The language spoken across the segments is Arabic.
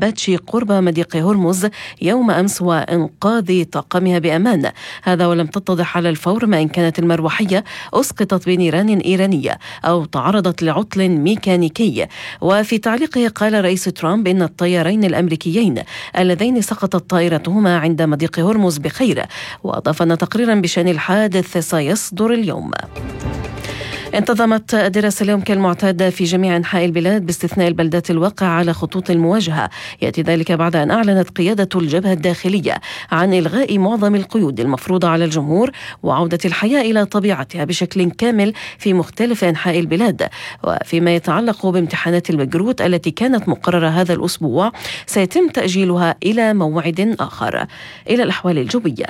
باتشي قرب مضيق هرمز يوم أمس وإنقاذ طاقمها بأمان. هذا ولم تتضح على الفور ما إن كانت المروحية أسقطت بنيران إيرانية أو تعرضت لعطل ميكانيكي. وفي تعليقه قال رئيس ترامب إن الطيارين الأمريكيين اللذين سقطت طائرتهما عند مضيق هرمز بخير، وأضاف أن تقريرا بشأن الحادث سيصدر اليوم. انتظمت الدراسة اليوم كالمعتاد في جميع أنحاء البلاد باستثناء البلدات الواقعة على خطوط المواجهة. يأتي ذلك بعد أن أعلنت قيادة الجبهة الداخلية عن إلغاء معظم القيود المفروضة على الجمهور وعودة الحياة إلى طبيعتها بشكل كامل في مختلف أنحاء البلاد. وفيما يتعلق بامتحانات البكروت التي كانت مقررة هذا الأسبوع سيتم تأجيلها إلى موعد آخر. إلى الأحوال الجوية.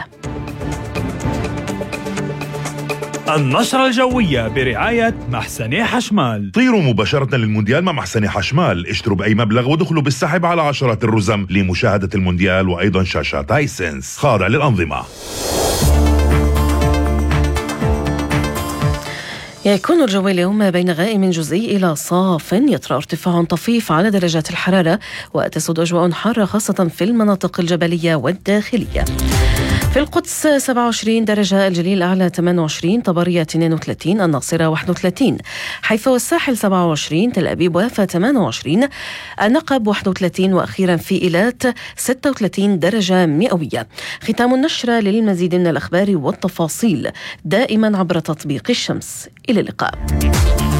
النشرة الجوية برعاية محسني حشمال. طيروا مباشرة للمونديال مع محسني حشمال، اشتروا بأي مبلغ ودخلوا بالسحب على عشرات الرزم لمشاهدة المونديال وأيضا شاشات هايسنس خاضع للأنظمة. يكون الجو اليوم بين غائم جزئي إلى صاف، يطرأ ارتفاع طفيف على درجات الحرارة وتسود أجواء حارة خاصة في المناطق الجبلية والداخلية. في القدس 27 درجة، الجليل الأعلى 28، طبرية 32، الناصرة 31، حيفا والساحل 27، تل أبيب ويافا 28، النقب 31، وأخيرا في إيلات 36 درجة مئوية. ختام النشرة. للمزيد من الأخبار والتفاصيل دائما عبر تطبيق الشمس. إلى اللقاء.